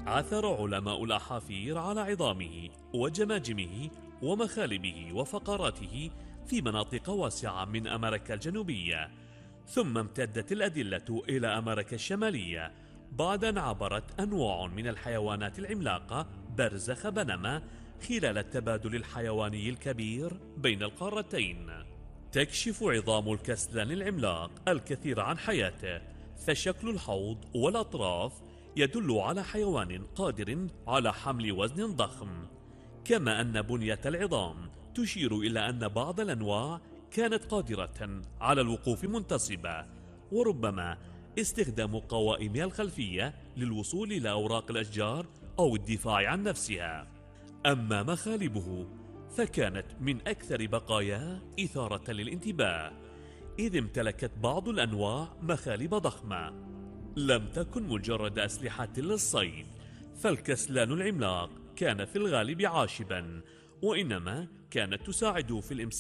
عثر علماء الأحافير على عظامه وجماجمه ومخالبه وفقراته في مناطق واسعة من أمريكا الجنوبية، ثم امتدت الأدلة إلى أمريكا الشمالية بعد أن عبرت أنواع من الحيوانات العملاقة برزخ بنما خلال التبادل الحيواني الكبير بين القارتين. تكشف عظام الكسلان العملاق الكثير عن حياته، فشكل الحوض والأطراف يدل على حيوان قادر على حمل وزن ضخم، كما أن بنية العظام تشير إلى أن بعض الأنواع كانت قادرة على الوقوف منتصبة، وربما استخدام قوائمها الخلفية للوصول إلى أوراق الأشجار أو الدفاع عن نفسها. أما مخالبه فكانت من أكثر بقاياه إثارة للانتباه، إذ امتلكت بعض الأنواع مخالب ضخمة لم تكن مجرد أسلحة للصيد، فالكسلان العملاق كان في الغالب عاشبا، وإنما كانت تساعده في الإمساك